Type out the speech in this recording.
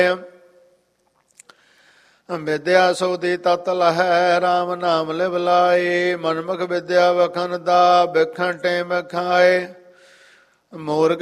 ਵਿਦਿਆ ਸੋਧੀ ਤਤ ਲਹੈ, ਰਾਮ ਨਾਮ ਲਿਵ ਲਾਏ। ਮਨਮੁਖ ਵਿਦਿਆ ਵਖਨ ਦਾ, ਬਿਖਣ ਟੇਮ ਖਾਏ। ਮੂਰਖ